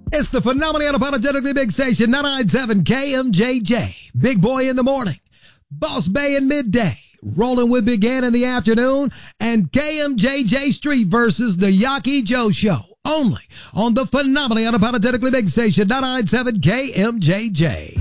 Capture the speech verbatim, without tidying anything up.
It's the phenomenally unapologetically big station, ninety-nine point seven K M J J. Big Boy in the morning, Boss Bay in midday, Rolling with Big Ant in the afternoon, and K M J J Street versus the Yaki Joe Show. Only on the phenomenally unapologetically big station, ninety-nine point seven K M J J.